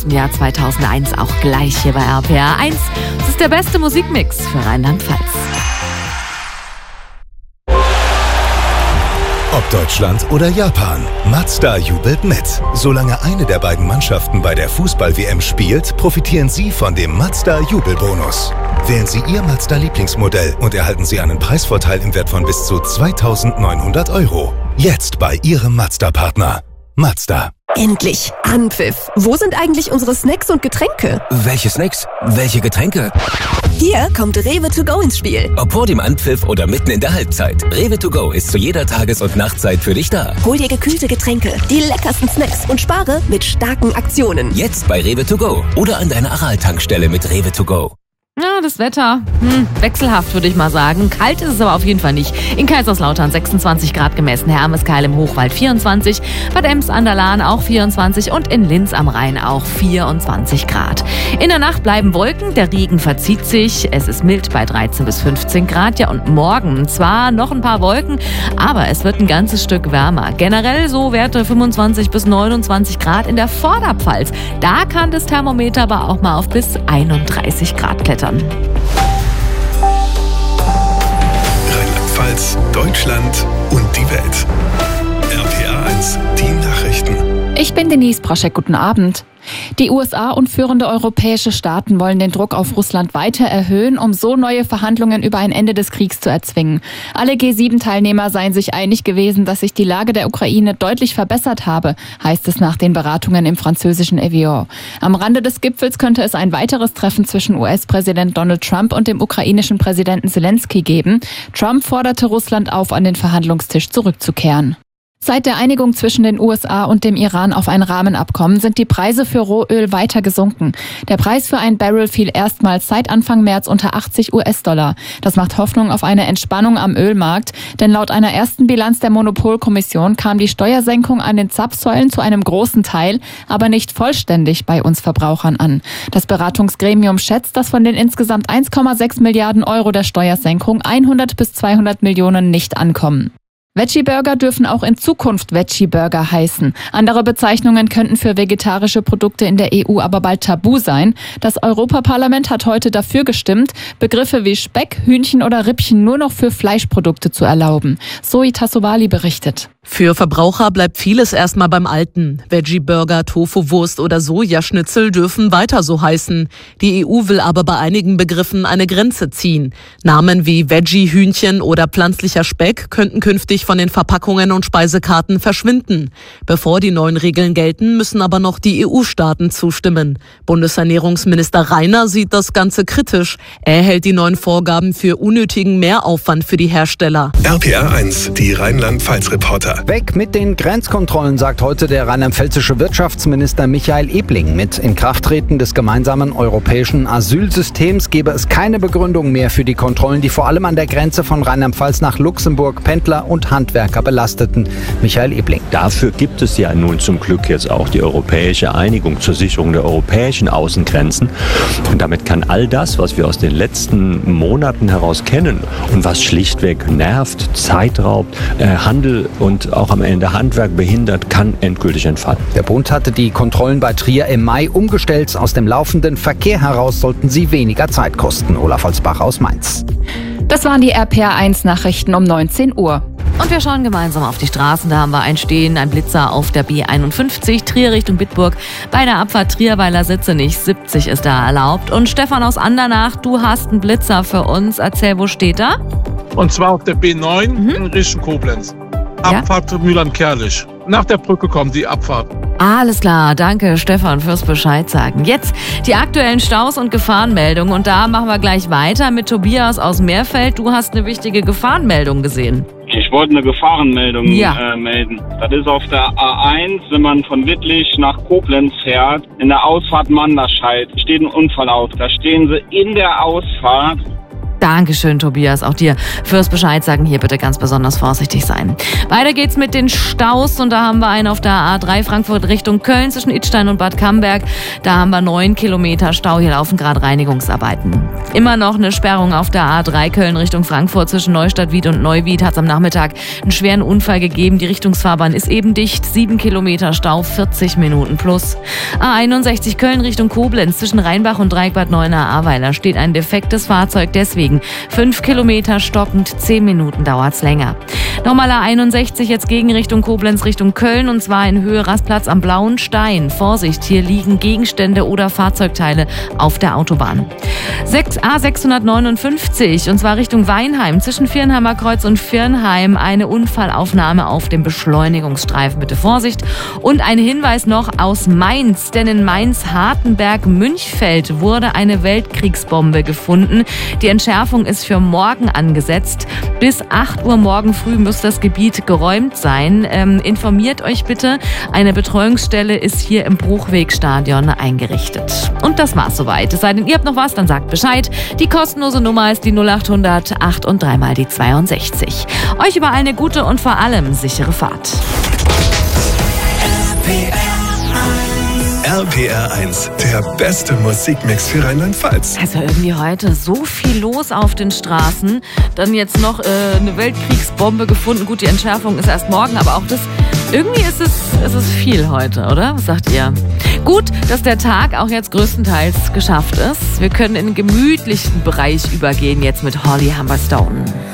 Im Jahr 2001 auch gleich hier bei RPR 1. Das ist der beste Musikmix für Rheinland-Pfalz. Ob Deutschland oder Japan, Mazda jubelt mit. Solange eine der beiden Mannschaften bei der Fußball-WM spielt, profitieren Sie von dem Mazda-Jubelbonus. Wählen Sie Ihr Mazda-Lieblingsmodell und erhalten Sie einen Preisvorteil im Wert von bis zu 2.900 €. Jetzt bei Ihrem Mazda-Partner. Mazda. Endlich Anpfiff. Wo sind eigentlich unsere Snacks und Getränke? Welche Snacks? Welche Getränke? Hier kommt Rewe to go ins Spiel. Ob vor dem Anpfiff oder mitten in der Halbzeit. Rewe to go ist zu jeder Tages- und Nachtzeit für dich da. Hol dir gekühlte Getränke, die leckersten Snacks und spare mit starken Aktionen. Jetzt bei Rewe to go oder an deiner Aral-Tankstelle mit Rewe to go. Ja, das Wetter, wechselhaft würde ich mal sagen. Kalt ist es aber auf jeden Fall nicht. In Kaiserslautern 26 Grad gemessen, Hermeskeil im Hochwald 24, Bad Ems an der Lahn auch 24 und in Linz am Rhein auch 24 Grad. In der Nacht bleiben Wolken, der Regen verzieht sich, es ist mild bei 13 bis 15 Grad. Ja, und morgen zwar noch ein paar Wolken, aber es wird ein ganzes Stück wärmer. Generell so Werte 25 bis 29 Grad in der Vorderpfalz. Da kann das Thermometer aber auch mal auf bis 31 Grad klettern. Rheinland-Pfalz, Deutschland und die Welt. RPR 1, die Nachrichten. Ich bin Denise Proschek, guten Abend. Die USA und führende europäische Staaten wollen den Druck auf Russland weiter erhöhen, um so neue Verhandlungen über ein Ende des Kriegs zu erzwingen. Alle G7-Teilnehmer seien sich einig gewesen, dass sich die Lage der Ukraine deutlich verbessert habe, heißt es nach den Beratungen im französischen Evian. Am Rande des Gipfels könnte es ein weiteres Treffen zwischen US-Präsident Donald Trump und dem ukrainischen Präsidenten Zelensky geben. Trump forderte Russland auf, an den Verhandlungstisch zurückzukehren. Seit der Einigung zwischen den USA und dem Iran auf ein Rahmenabkommen sind die Preise für Rohöl weiter gesunken. Der Preis für ein Barrel fiel erstmals seit Anfang März unter 80 US-Dollar. Das macht Hoffnung auf eine Entspannung am Ölmarkt, denn laut einer ersten Bilanz der Monopolkommission kam die Steuersenkung an den Zapfsäulen zu einem großen Teil, aber nicht vollständig bei uns Verbrauchern an. Das Beratungsgremium schätzt, dass von den insgesamt 1,6 Milliarden € der Steuersenkung 100 bis 200 Millionen nicht ankommen. Veggie-Burger dürfen auch in Zukunft Veggie-Burger heißen. Andere Bezeichnungen könnten für vegetarische Produkte in der EU aber bald tabu sein. Das Europaparlament hat heute dafür gestimmt, Begriffe wie Speck, Hühnchen oder Rippchen nur noch für Fleischprodukte zu erlauben. Zoe Tassovali berichtet. Für Verbraucher bleibt vieles erstmal beim Alten. Veggie-Burger, Tofu-Wurst oder Sojaschnitzel dürfen weiter so heißen. Die EU will aber bei einigen Begriffen eine Grenze ziehen. Namen wie Veggie-Hühnchen oder pflanzlicher Speck könnten künftig von den Verpackungen und Speisekarten verschwinden. Bevor die neuen Regeln gelten, müssen aber noch die EU-Staaten zustimmen. Bundesernährungsminister Reiner sieht das Ganze kritisch. Er hält die neuen Vorgaben für unnötigen Mehraufwand für die Hersteller. RPR 1, die Rheinland-Pfalz-Reporter. Weg mit den Grenzkontrollen, sagt heute der rheinland-pfälzische Wirtschaftsminister Michael Ebling. Mit Inkrafttreten des gemeinsamen europäischen Asylsystems gebe es keine Begründung mehr für die Kontrollen, die vor allem an der Grenze von Rheinland-Pfalz nach Luxemburg Pendler und Handwerker belasteten. Michael Ebling. Dafür gibt es ja nun zum Glück jetzt auch die europäische Einigung zur Sicherung der europäischen Außengrenzen. Und damit kann all das, was wir aus den letzten Monaten heraus kennen und was schlichtweg nervt, Zeit raubt, Handel und auch am Ende Handwerk behindert, kann endgültig entfallen. Der Bund hatte die Kontrollen bei Trier im Mai umgestellt. Aus dem laufenden Verkehr heraus sollten sie weniger Zeit kosten. Olaf Holzbach aus Mainz. Das waren die RPR 1 Nachrichten um 19 Uhr. Und wir schauen gemeinsam auf die Straßen. Da haben wir ein Blitzer auf der B51, Trier Richtung Bitburg. Bei der Abfahrt Trierweiler Sitze nicht, 70 ist da erlaubt. Und Stefan aus Andernach, du hast einen Blitzer für uns. Erzähl, wo steht er? Und zwar auf der B9 in Richtung Koblenz. Abfahrt Mühlern-Kerlich. Nach der Brücke kommt die Abfahrt. Alles klar, danke Stefan fürs Bescheid sagen. Jetzt die aktuellen Staus und Gefahrenmeldungen. Und da machen wir gleich weiter mit Tobias aus Meerfeld. Du hast eine wichtige Gefahrenmeldung gesehen. Ich wollte eine Gefahrenmeldung melden. Das ist auf der A1, wenn man von Wittlich nach Koblenz fährt, in der Ausfahrt Manderscheid steht ein Unfall aus. Da stehen sie in der Ausfahrt Dankeschön, Tobias. Auch dir fürs Bescheid sagen. Hier bitte ganz besonders vorsichtig sein. Weiter geht's mit den Staus und da haben wir einen auf der A3 Frankfurt Richtung Köln zwischen Idstein und Bad Camberg. Da haben wir 9 Kilometer Stau. Hier laufen gerade Reinigungsarbeiten. Immer noch eine Sperrung auf der A3 Köln Richtung Frankfurt zwischen Neustadt-Wied und Neuwied. Hat es am Nachmittag einen schweren Unfall gegeben. Die Richtungsfahrbahn ist eben dicht. 7 Kilometer Stau, 40 Minuten plus. A61 Köln Richtung Koblenz zwischen Rheinbach und Dreieck-Bad Neuenahr-Ahrweiler steht ein defektes Fahrzeug, deswegen 5 Kilometer stockend, 10 Minuten dauert's länger. Nochmal A61 jetzt gegen Richtung Koblenz, Richtung Köln und zwar in Höhe Rastplatz am Blauen Stein. Vorsicht, hier liegen Gegenstände oder Fahrzeugteile auf der Autobahn. A659 und zwar Richtung Weinheim zwischen Viernheimer Kreuz und Viernheim eine Unfallaufnahme auf dem Beschleunigungsstreifen. Bitte Vorsicht. Und ein Hinweis noch aus Mainz, denn in Mainz-Hartenberg-Münchfeld wurde eine Weltkriegsbombe gefunden. Die Entschärfung ist für morgen angesetzt. Bis 8 Uhr morgen früh muss das Gebiet geräumt sein. Informiert euch bitte. Eine Betreuungsstelle ist hier im Bruchwegstadion eingerichtet. Und das war's soweit. Es sei denn, ihr habt noch was, dann sagt Bescheid. Die kostenlose Nummer ist die 0800 8 und 3 mal die 62. Euch überall eine gute und vor allem sichere Fahrt. RPR 1, der beste Musikmix für Rheinland-Pfalz. Also irgendwie heute so viel los auf den Straßen. Dann jetzt noch eine Weltkriegsbombe gefunden. Gut, die Entschärfung ist erst morgen, aber auch das, irgendwie ist es viel heute, oder? Was sagt ihr? Gut, dass der Tag auch jetzt größtenteils geschafft ist. Wir können in den gemütlichen Bereich übergehen jetzt mit Holly Humberstone.